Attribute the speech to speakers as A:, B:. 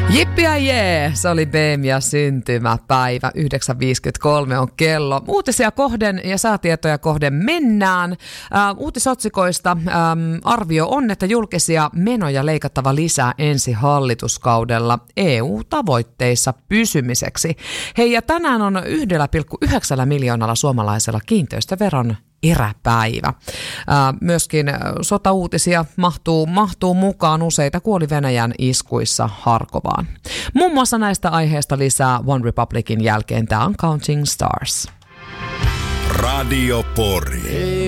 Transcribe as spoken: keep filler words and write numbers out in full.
A: Jippiä jee, se oli Beemia syntymäpäivä. yhdeksän viisikymmentäkolme on kello. Uutisia kohden ja säätietoja kohden mennään. Äh, uutisotsikoista ähm, arvio on, että julkisia menoja leikattava lisää ensi hallituskaudella E U-tavoitteissa pysymiseksi. Hei, ja tänään on yksi pilkku yhdeksän miljoonalla suomalaisella kiinteistöveron eräpäivä. Ää, myöskin sotauutisia mahtuu, mahtuu mukaan, useita kuoli Venäjän iskuissa Harkovaan. Muun muassa näistä aiheista lisää One Republicin jälkeen. Tämä on Counting Stars.
B: Radio Pori.